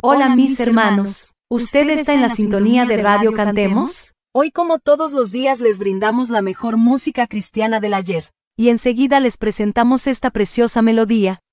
Hola mis hermanos, ¿usted está en la sintonía de Radio Cantemos? Hoy, como todos los días, les brindamos la mejor música cristiana del ayer. Y enseguida les presentamos esta preciosa melodía.